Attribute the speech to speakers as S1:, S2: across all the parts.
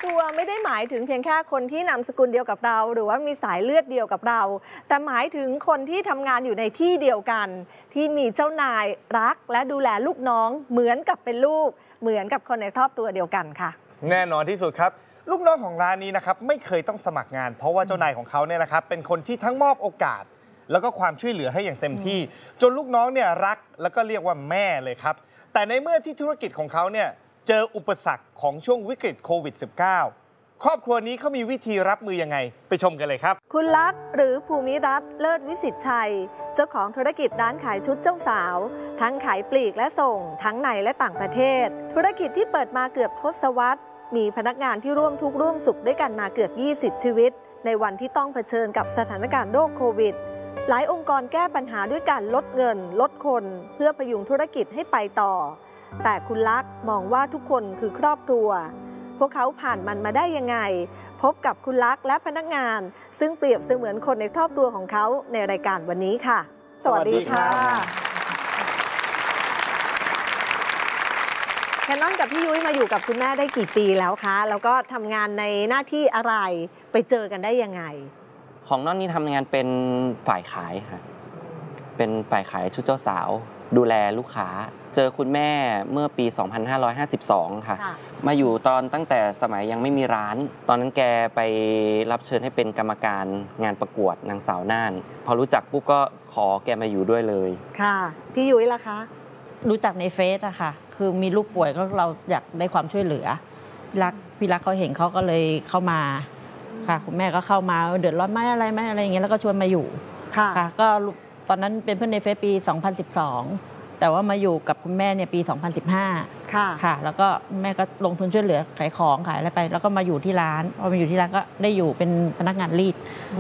S1: ครัวไม่ได้หมายถึงเพียงแค่คนที่นามสกุลเดียวกับเรา หรือว่ามีสายเลือดเดียวกับเรา แต่หมายถึงคนที่ทำงานอยู่ในที่เดียวกัน ที่มีเจ้านายรักและดูแลลูกน้องเหมือนกับเป็นลูกเหมือนกับคนในครอบครัวเดียวกันค่ะ
S2: แน่นอนที่สุดครับลูกน้องของร้านนี้นะครับไม่เคยต้องสมัครงานเพราะว่าเจ้านายของเขาเนี่ยนะครับเป็นคนที่ทั้งมอบโอกาสแล้วก็ความช่วยเหลือให้อย่างเต็มที่จนลูกน้องเนี่ยรักแล้วก็เรียกว่าแม่เลยครับแต่ในเมื่อที่ธุรกิจของเขาเนี่ยเจออุปสรรคของช่วงวิกฤตโควิด -19 ครอบครัวนี้เขามีวิธีรับมือยังไงไปชมกันเลยครับ
S1: คุณลักษณ์หรือภูมิรัตน์เลิศวิสิตชัยเจ้าของธุรกิจร้านขายชุดเจ้าสาวทั้งขายปลีกและส่งทั้งในและต่างประเทศธุรกิจที่เปิดมาเกือบทศวรรษมีพนักงานที่ร่วมทุกข์ร่วมสุขด้วยกันมาเกือบ20ชีวิตในวันที่ต้องเผชิญกับสถานการณ์โรคโควิดหลายองค์กรแก้ปัญหาด้วยการลดเงินลดคนเพื่อพยุงธุรกิจให้ไปต่อแต่คุณลักษณ์มองว่าทุกคนคือครอบครัวพวกเขาผ่านมันมาได้ยังไงพบกับคุณลักษณ์และพนักงานซึ่งเปรียบเสมือนคนในครอบครัวของเขาในรายการวันนี้ค่ะสวัสดีค่ะแคนนอนกับพี่ยุ้ยมาอยู่กับคุณแม่ได้กี่ปีแล้วคะแล้วก็ทำงานในหน้าที่อะไรไปเจอกันได้ยังไง
S3: ของน้องนี่ทำงานเป็นฝ่ายขายค่ะเป็นฝ่ายขายชุดเจ้าสาวดูแลลูกค้าเจอคุณแม่เมื่อปี 2552 ค่ะมาอยู่ตอนตั้งแต่สมัยยังไม่มีร้านตอนนั้นแกไปรับเชิญให้เป็นกรรมการงานประกวดนางสาวน่านพอรู้จักปุ๊บก็ขอแกมาอยู่ด้วยเลย
S1: ค่ะพี่ยุ้ยล่ะคะ
S4: รู้จักในเฟซอะค่ะคือมีลูกป่วยก็เราอยากได้ความช่วยเหลือพี่รักเขาเห็นเขาก็เลยเข้ามาค่ะคุณแม่ก็เข้ามาเดือดร้อนไหมอะไรอย่างเงี้ยแล้วก็ชวนมาอยู่ค่ะก็ตอนนั้นเป็นเพื่อนในเฟซปี 2012 แต่ว่ามาอยู่กับคุณแม่เนี่ยปี 2015 ค่ะแล้วก็แม่ก็ลงทุนช่วยเหลือขายของขายอะไรไปแล้วก็มาอยู่ที่ร้านพอมาอยู่ที่ร้านก็ได้อยู่เป็นพนักงานรีด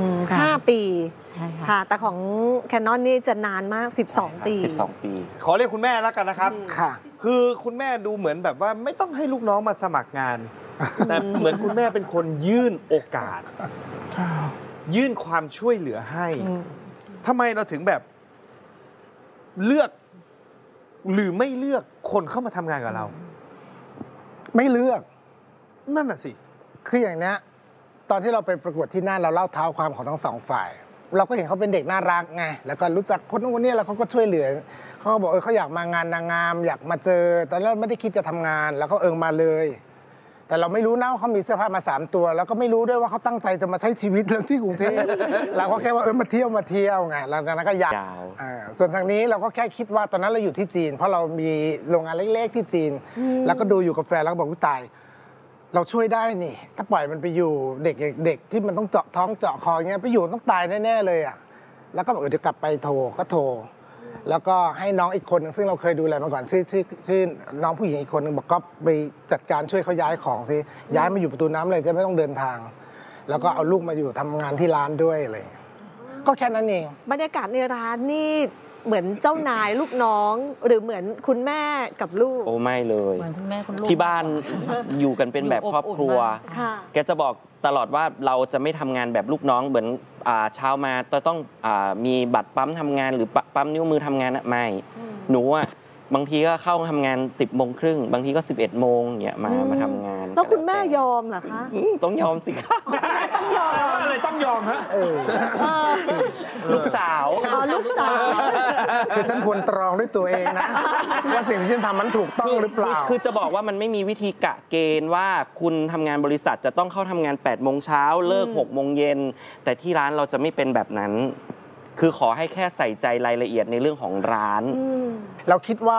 S1: 5 ปีค่ะแต่ของแคนนอนนี่จะนานมาก12 ปี
S2: ขอเรียกคุณแม่แล้วกันนะครับค่ะคือคุณแม่ดูเหมือนแบบว่าไม่ต้องให้ลูกน้องมาสมัครงานแต่เหมือนคุณแม่เป็นคนยื่นโอกาสยื่นความช่วยเหลือให้ทำไมเราถึงแบบเลือกหรือไม่เลือกคนเข้ามาทำงานกับเรา
S5: ไม่เลือก
S2: นั่นน่ะสิ
S5: คืออย่างนี้ตอนที่เราไปประกวดที่น่านเราเล่าเท้าความของทั้งสองฝ่ายเราก็เห็นเขาเป็นเด็กน่ารักไงแล้วก็รู้จักคนนู้นคนนี้แล้วเขาก็ช่วยเหลือเขาก็บอกเขาอยากมางานนางงามอยากมาเจอตอนแรกไม่ได้คิดจะทำงานแล้วก็มาเลยแต่เราไม่รู้นะว่าเขามีเสื้อผ้ามา3 ตัวแล้วก็ไม่รู้ด้วยว่าเขาตั้งใจจะมาใช้ชีวิตเรื่องที่กรุงเทพเราก็แค่ว่ามาเที่ยวไงหลังจากนั้นก็ยาวส่วนทางนี้เราก็แค่คิดว่าตอนนั้นเราอยู่ที่จีนเพราะเรามีโรงงานเล็กๆที่จีนแล้วก็ดูอยู่กับแฟนแล้วก็บอกว่าตายเราช่วยได้นี่ถ้าปล่อยมันไปอยู่เด็กที่มันต้องเจาะท้องเจาะคออย่างเงี้ยไปอยู่ต้องตายแน่ๆเลยอ่ะแล้วก็บอกเดี๋ยวกลับไปโทรแล้วก็ให้น้องอีกคนนึงซึ่งเราเคยดูแลมาก่อนชื่อน้องผู้หญิงอีกคนนึงบอกก็ไปจัดการช่วยเขาย้ายของซิย้ายมาอยู่ประตูน้ำเลยจะไม่ต้องเดินทางแล้วก็เอาลูกมาอยู่ทำงานที่ร้านด้วยเลยก็แค่นั้นเอง
S1: บรรยากาศในร้านนี่เหมือนเจ้านายลูกน้องหรือเหมือนคุณแม่กับลูก
S3: โอ้ไม่เลย
S4: เหมือนคุณแม่คุณลูก
S3: ที่บ้านอยู่กันเป็นแบบครอบครัวแกจะบอกตลอดว่าเราจะไม่ทำงานแบบลูกน้องเหมือนเช้ามาต้องมีบัตรปั๊มทำงานหรือปั๊มนิ้วมือทำงานไม่หนูบางทีก็เข้าทำงาน10:30บางทีก็11 โมงเนี่ยมาทำงาน
S1: แล้วคุณแม่ยอมเหรอคะ
S3: ต้องยอมสิครับ
S1: ต้องยอม
S2: อะไรต้องยอมฮะ
S3: ลูกสาว
S1: ลูกสาว
S5: คือฉันควรตรองด้วยตัวเองนะว่าสิ่งที่ฉันทำมันถูกต้องหรือเปล่า
S3: คือจะบอกว่ามันไม่มีวิธีกะเกณฑ์ว่าคุณทำงานบริษัทจะต้องเข้าทำงาน8 โมงเช้าเลิก6 โมงเย็นแต่ที่ร้านเราจะไม่เป็นแบบนั้นคือขอให้แค่ใส่ใจรายละเอียดในเรื่องของร้าน
S5: เราคิดว่า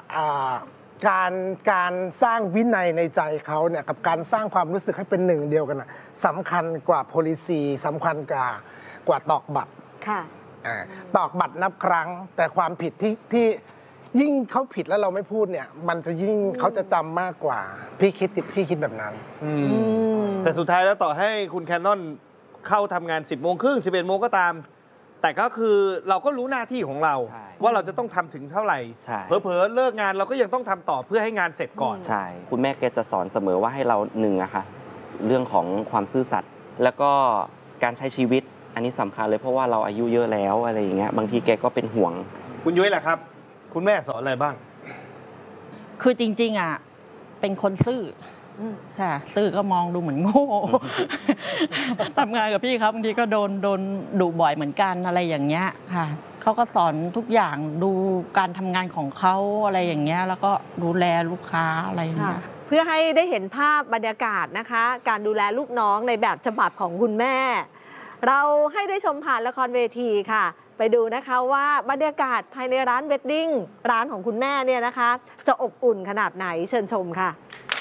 S5: การสร้างวินัยในใจเขาเนี่ยกับการสร้างความรู้สึกให้เป็นหนึ่งเดียวกันสำคัญกว่า policy สำคัญกว่าตอกบัตร
S1: ค่ะ
S5: ตอกบัตรนับครั้งแต่ความผิดที่ยิ่งเขาผิดแล้วเราไม่พูดเนี่ยมันจะยิ่งเขาจะจำมากกว่าพี่คิดแบบนั้น
S2: แต่สุดท้ายแล้วต่อให้คุณแคนนอนเข้าทำงาน 10:30 11 โมงก็ตามแต่ก็คือเราก็รู้หน้าที่ของเราว่าเราจะต้องทำถึงเท่าไหร่เผลอๆเลิกงานเราก็ยังต้องทำต่อเพื่อให้งานเสร็จก่อน
S3: ใช่คุณแม่แกจะสอนเสมอว่าให้เราอะค่ะเรื่องของความซื่อสัตย์แล้วก็การใช้ชีวิตอันนี้สำคัญเลยเพราะว่าเราอายุเยอะแล้วอะไรอย่างเงี้ยบางทีแกก็เป็นห่วง
S2: คุณยุ้ยแหละครับคุณแม่สอนอะไรบ้าง
S4: คือจริงๆเป็นคนซื่อค่ะตื้อก็มองดูเหมือนโง่ ทำงานกับพี่ครับบางทีก็โดนดุบ่อยเหมือนกันอะไรอย่างเงี้ยค่ะเขาก็สอนทุกอย่างดูการทำงานของเขาอะไรอย่างเงี้ยแล้วก็ดูแลลูกค้าอะไรอย่างเงี้ย
S1: เพื่อให้ได้เห็นภาพบรรยากาศนะคะ การดูแลลูกน้องในแบบฉบับของคุณแม่ เราให้ได้ชมผ่านละครเวทีค่ะ ไปดูนะคะว่าบรรยากาศภายในร้านเวดดิ้งร้านของคุณแม่เนี่ยนะคะ จะอบอุ่นขนาดไหนเชิญชมค่ะ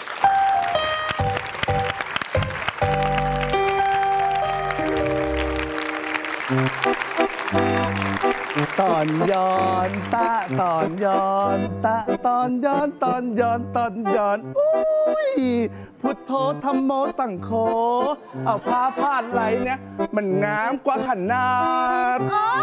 S6: ตอนย้อนตะตอนย้อนตะตอนย้อนตอนย้อนตอนย้อนอุ้ยพุทโธธัมโมสังโฆเอาผ้าพาดไหลเนี่ยมันงามกว่าขนาด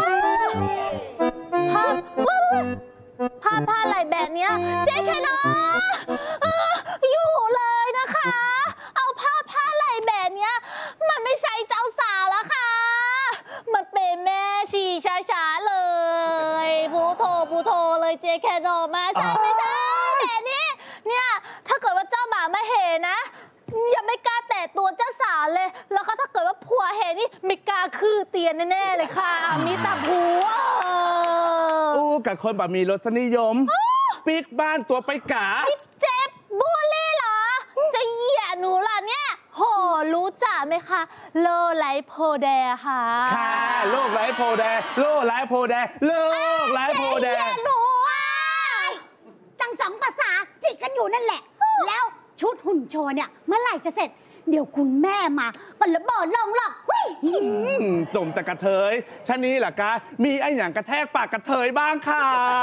S7: ผ้าไหล่แบบเนี้ยเจ๊แค่นออยู่เลยนะคะ เอาผ้าไหล่แบบเนี้ยมันไม่ใช่เจ้าสาวแล้วค่ะมันเป็นแม่ชีช้าๆเลยพูโทเลยเจ๊แค่นอมาใช่ไม่ใช่แบบนี้เนี่ยถ้าเกิดว่าเจ้าบ่าวมาเห็นนะยังไม่กล้าแตะตัวเจ้าสาวเลยแล้วก็ถ้าเกิดว่าผัวเห็นนี่ไม่กล้าคือเตียนแน่ๆเลยค่ะมีแต่ผัว
S6: อู้กับคนแบบมีรสนิยมปิกบ้านตัวไปกา
S7: เจ็บบูลลี่เหรอ จะเหยียดหนูล่ะเนี่ยโหรู้จักไหมคะโลไลโพแดค่ะ
S6: ค่ะโลกไร้โพแดงโลกไร้โพแดงโลกไร้โพแด
S7: เหยี
S6: ง
S7: ยดหนูอ่ะ
S8: จังสองภาษาจิกกันอยู่นั่นแหละ แล้วชุดหุ่นโชว์เนี่ยเมื่อไหร่จะเสร็จ เดี๋ยวคุณแม่มาก็ระเบิดลงหรอกเฮ้ย
S6: จมแต่กระเทยชะนี้ล่ะกะมีไอ้อย่างกระแทกปากกระเทยบ้างค่ะ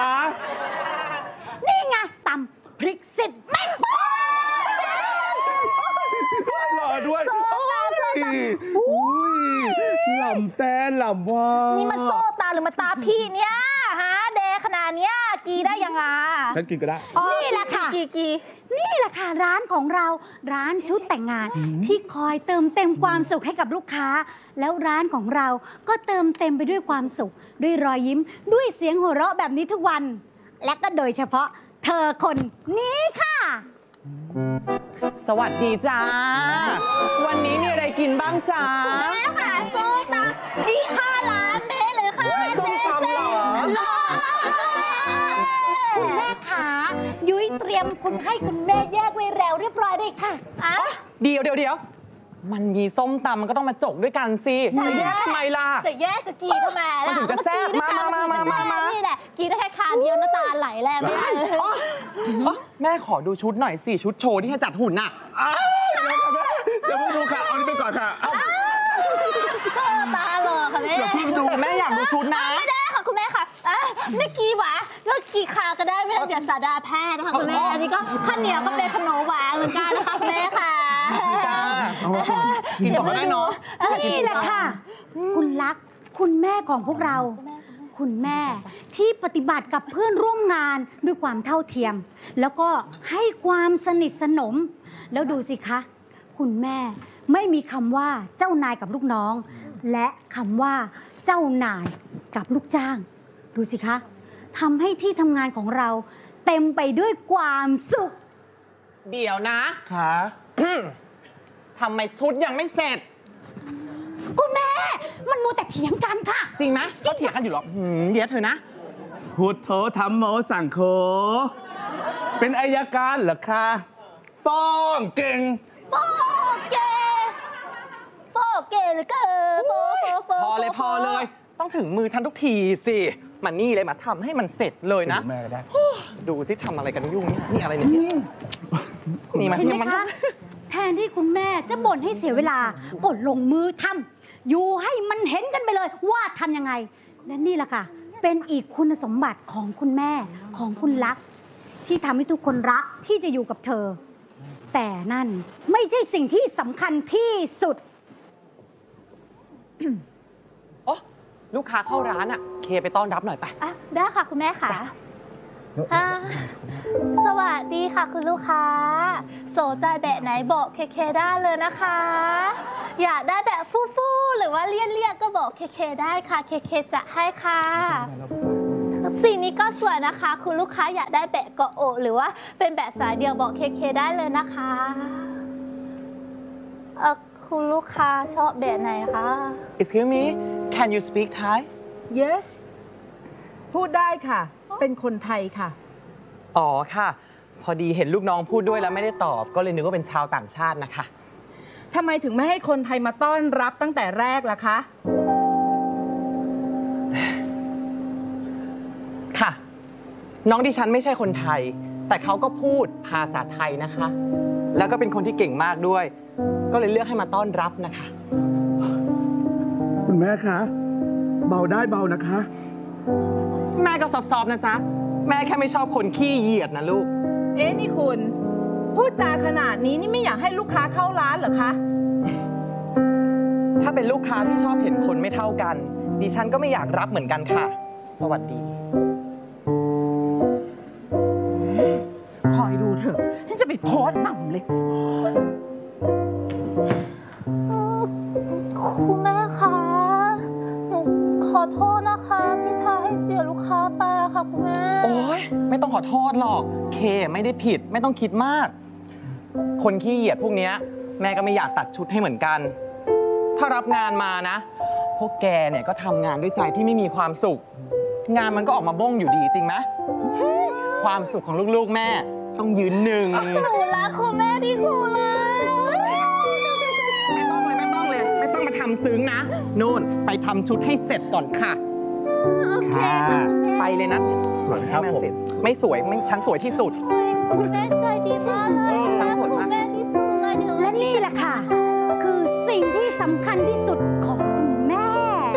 S8: นี่ไงตำพริก10เม็ด
S6: รอด้วยอุ้ยหล่ำแต้นหล่ำว่า
S7: นี่มันโซ่ตาหรือมาตาพี่เนี่ยฮะเดขนาดเนี้ยกีได้ยังไง
S6: ฉันกินก็ได้
S8: นี่แหละค่ะ
S7: กี
S8: นี่แหละค่ะร้านของเราร้านชุดแต่งงานที่คอยเติมเต็มความสุขให้กับลูกค้า แล้วร้านของเราก็เติมเต็มไปด้วยความสุข ด้วยรอยยิ้มด้วยเสียงหัวเราะแบบนี้ทุกวัน และก็โดยเฉพาะเธอคนนี้ค่ะ
S9: สวัสดีจ้า วันนี้มีอะไรกินบ้างจ้า
S7: แม่ค่ะโซ่ตาพี่5 ล้านเมตรเลยค่ะ
S9: ส้มตำเหรอ
S8: คุณแม่ขายุ้ยเตรียมคนไข้คุณแม่แยกไว้แล้วเรียบร้อยเลยค่ะ
S9: เดี๋ยวมันมีส้มตำมันก็ต้องมาจกด้วยกันสิจะแยกทำไมล่ะ
S7: จะแยกกับกีทำไมล่ะ
S9: มันถึงจะแซ่บมา
S7: นี่แหละกีได้แค่คาเดียวน้ำตาไหลแล้วไม่ได้เลย
S9: แม่ขอดูชุดหน่อยสิชุดโชว์ที่ให้จัดหุ่นน่ะ
S6: เดี๋ยวเพิ่งดูค่ะ เอานี่ไปก่อนค่ะ
S7: โซ่ตาหล่อค่ะแม่
S9: อย่าเพิ่งดูแม่อยากดูชุดนะ
S7: ไม่ได้ค่ะคุณแม่ค่ะไม่กีหวาก็กีคาก็ได้ไม่ต้องเดี๋ยวสาดาแพทย์นะคะคุณแม่อันนี้ก็ข้าวเหนียวก็เป็นขนมหวานเหมือนกันนะคะคุณแม่ค่ะ
S9: จ้ากินต่อก็ได้เนาะ
S8: นี่แหละค่ะ คุณรักคุณแม่ของพวกเรา คุณแม่ที่ปฏิบัติกับเพื่อนร่วมงานด้วยความเท่าเทียม แล้วก็ให้ความสนิทสนม แล้วดูสิคะ คุณแม่ไม่มีคำว่าเจ้านายกับลูกน้อง และคำว่าเจ้านายกับลูกจ้าง ดูสิคะทำให้ที่ทำงานของเราเต็มไปด้วยความสุข
S9: เดี๋ยวนะ
S6: ค่ะ
S9: ทำไมชุดยังไม่เสร็จ
S8: คุณแม่มันมัวแต่เถียงกันค่ะ
S9: จริงไหมก็เถียงกันอยู่หรอเดี๋ยวเธอนะ
S6: พุทโธธัมโมสังโฆเป็นอายการเหรอคะฟ้องเก่ง
S7: โฟเกเหลือเกินโฟ
S9: พอเลย ต้องถึงมือฉันทุกทีสิมานี่เลยมาทำให้มันเสร็จเลยนะ
S6: ดูแม่ก็ได้
S9: ดูสิทำอะไรกันยุ่งเนี่ยนี่อะไรเนี่ยนี่มา
S8: เห็น
S9: ที่
S8: ไหม
S9: มัน
S8: คะ แทนที่คุณแม่จะบ่นให้เสียเวลากดลงมือทำอยู่ให้มันเห็นกันไปเลยว่าทำยังไง และนี่แหละค่ะ เป็นอีกคุณสมบัติของคุณแม่ของคุณรัก ที่ทำให้ทุกคนรักที่จะอยู่กับเธอ แต่นั่นไม่ใช่สิ่งที่สำคัญที่สุด
S9: โอ้ลูกค้าเข้าร้านอ่ะเคไปต้อนรับหน่อยไป
S7: ได้ค่ะคุณแม่ค่ะสวัสดีค่ะคุณลูกค้าสนใจแบบไหนบอกเคได้เลยนะคะ อยากได้แบบฟู่ๆหรือว่าเลี่ยนๆก็บอกเคได้ค่ะเคจะให้ค่ะสีนี้ก็สวยนะคะคุณลูกค้าอยากได้แบบเกาะอกหรือว่าเป็นแบบสายเดียวบอกเคได้เลยนะคะคุณลูกค้าชอบแบบไหนคะ
S9: Excuse me can you speak Thai
S10: Yes พูดได้ค่ะ เป็นคนไทยค่ะ
S9: อ๋อค่ะ พอดีเห็นลูกน้องพูดด้วยแล้วไม่ได้ตอบ ก็เลยนึกว่าเป็นชาวต่างชาตินะคะ
S10: ทำไมถึงไม่ให้คนไทยมาต้อนรับตั้งแต่แรกล่ะคะ
S9: ค่ะ น้องดิฉันไม่ใช่คนไทย แต่เขาก็พูดภาษาไทยนะคะ แล้วก็เป็นคนที่เก่งมากด้วย ก็เลยเลือกให้มาต้อนรับนะคะ
S6: คุณแม่คะ เบาได้เบานะคะ
S9: แม่ก็ซอฟๆนะจ๊ะ แม่แค่ไม่ชอบคนขี้เหยียดนะลูก
S10: เอ๊ะนี่คุณ พูดจาขนาดนี้นี่ไม่อยากให้ลูกค้าเข้าร้านเหรอคะ
S9: ถ้าเป็นลูกค้าที่ชอบเห็นคนไม่เท่ากัน ดิฉันก็ไม่อยากรับเหมือนกันค่ะ สวัสดี
S10: คอยดูเถอะ ฉันจะไปโพสต์หม่ำเลย
S7: คุณแม่คะหนูขอโทษนะคะที่ทำให้เสียลูกค้าไปอะค่ะคุณแม่
S9: โอ๊ยไม่ต้องขอโทษหรอก เคไม่ได้ผิดไม่ต้องคิดมาก คนขี้เหยียดพวกเนี้ยแม่ก็ไม่อยากตัดชุดให้เหมือนกัน ถ้ารับงานมานะ พวกแกเนี่ยก็ทำงานด้วยใจที่ไม่มีความสุข งานมันก็ออกมาบ้งอยู่ดีจริงไหมความสุขของลูกๆแม่ต้องยืนหนึ่ง
S7: หนูรักคุณแม่ที่สุดเลย
S9: ไม่ต้องเลยไม่ต้องเลย ไม่ต้องมาทำซึ้งนะนู่นไปทำชุดให้เสร็จก่อนค่ะ
S6: ค่ะ
S9: ไปเลยนะ
S2: สวยครับ
S9: ให้น
S2: ผม
S9: เสร็จไม่สวยไม่ฉันสวยที่สุด
S7: คุณแม่ใจดีมากเลยรักคุณแม่ที่สุดเลยเดี๋ยว
S8: และนี่แหละค่ะ คือสิ่งที่สำคัญที่สุดของ